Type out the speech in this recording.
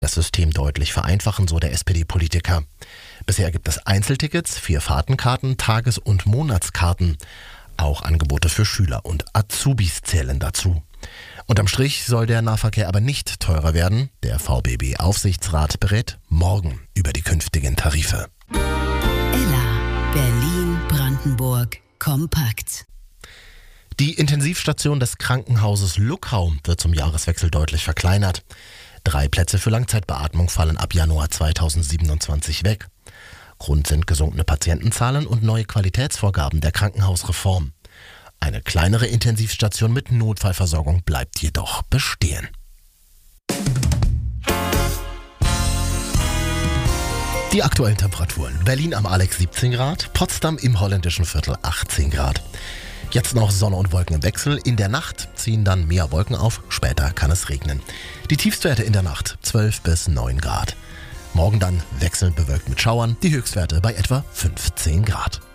das System deutlich vereinfachen, so der SPD-Politiker. Bisher gibt es Einzeltickets, 4 Fahrtenkarten, Tages- und Monatskarten. Auch Angebote für Schüler und Azubis zählen dazu. Unterm Strich soll der Nahverkehr aber nicht teurer werden. Der VBB-Aufsichtsrat berät morgen über die künftigen Tarife. Ella, Berlin-Brandenburg, kompakt. Die Intensivstation des Krankenhauses Luckau wird zum Jahreswechsel deutlich verkleinert. 3 Plätze für Langzeitbeatmung fallen ab Januar 2027 weg. Grund sind gesunkene Patientenzahlen und neue Qualitätsvorgaben der Krankenhausreform. Eine kleinere Intensivstation mit Notfallversorgung bleibt jedoch bestehen. Die aktuellen Temperaturen. Berlin am Alex 17 Grad, Potsdam im holländischen Viertel 18 Grad. Jetzt noch Sonne und Wolken im Wechsel. In der Nacht ziehen dann mehr Wolken auf, später kann es regnen. Die Tiefstwerte in der Nacht 12 bis 9 Grad. Morgen dann wechselnd bewölkt mit Schauern, die Höchstwerte bei etwa 15 Grad.